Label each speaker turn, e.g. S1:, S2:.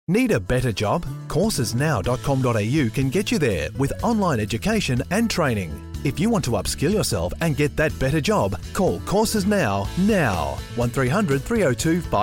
S1: Need a better job? Coursesnow.com.au can get you there with online education and training. If you want to upskill yourself and get that better job, call Courses Now. 1300 302